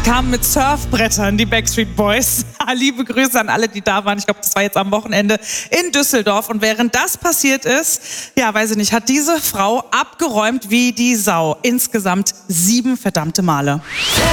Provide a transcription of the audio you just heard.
kamen mit Surfbrettern, die Backstreet Boys. Liebe Grüße an alle, die da waren. Ich glaube, das war jetzt am Wochenende in Düsseldorf. Und während das passiert ist, ja, weiß ich nicht, hat diese Frau abgeräumt wie die Sau. Insgesamt 7 verdammte Male.